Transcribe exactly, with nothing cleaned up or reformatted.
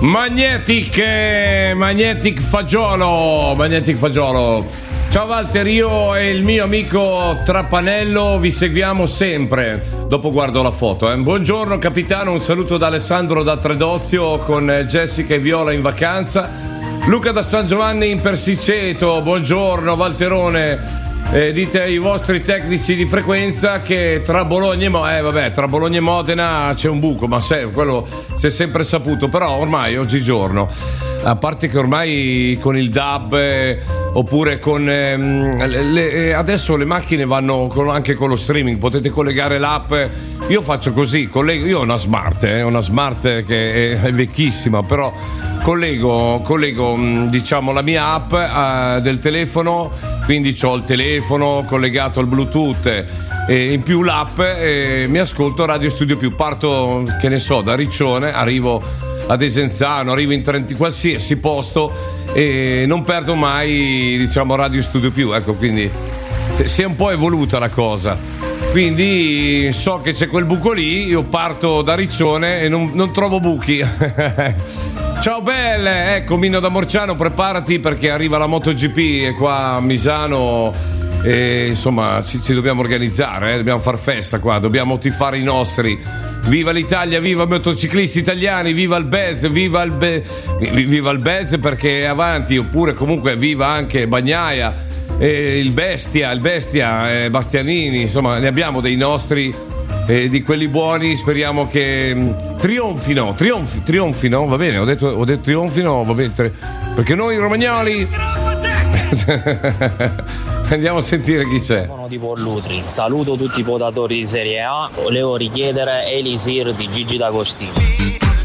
Magnetic, eh, Magnetic Fagiolo, Magnetic Fagiolo. Ciao Walter, io e il mio amico Trapanello vi seguiamo sempre. Dopo guardo la foto. Eh. Buongiorno capitano, un saluto da Alessandro da Tredozio con Jessica e Viola in vacanza. Luca da San Giovanni in Persiceto, buongiorno Walterone. Eh, dite ai vostri tecnici di frequenza che tra Bologna e Modena, eh vabbè, tra Bologna e Modena c'è un buco, ma se, quello si è sempre saputo, però ormai oggigiorno, a parte che ormai con il D A B eh, oppure con ehm, le, eh, adesso le macchine vanno con, anche con lo streaming, potete collegare l'app. Io faccio così, collego, io ho una smart, eh, una smart che è, è vecchissima, però collego, collego diciamo la mia app eh, del telefono, quindi ho il telefono collegato al Bluetooth e in più l'app e mi ascolto Radio Studio Più. Parto, che ne so, da Riccione, arrivo a Desenzano, arrivo in Trentino, qualsiasi posto, e non perdo mai, diciamo, Radio Studio Più. Ecco, quindi si è un po' evoluta la cosa. Quindi so che c'è quel buco lì, io parto da Riccione e non, non trovo buchi. Ciao belle, ecco Mino da Morciano, preparati perché arriva la MotoGP qua a Misano e insomma ci, ci dobbiamo organizzare, eh? Dobbiamo far festa qua, dobbiamo tifare i nostri. Viva l'Italia, viva i motociclisti italiani, viva il Bez, viva il Be- viva il Bez perché è avanti, oppure comunque viva anche Bagnaia, eh, il Bestia, il Bestia, eh, Bastianini, insomma ne abbiamo dei nostri. E di quelli buoni, speriamo che mh, trionfino, trionfi, trionfino, va bene, ho detto, ho detto trionfino, va bene, tre, perché noi romagnoli andiamo a sentire chi c'è. Sono di Pollutri, saluto tutti i potatori di Serie A, volevo richiedere Elisir di Gigi D'Agostino.